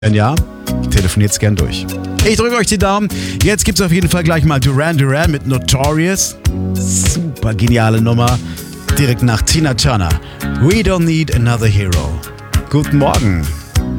Wenn ja, telefoniert's gern durch. Ich drücke euch die Daumen. Jetzt gibt's auf jeden Fall gleich mal Duran Duran mit Notorious. Super geniale Nummer. Direkt nach Tina Turner. We don't need another hero. Guten Morgen.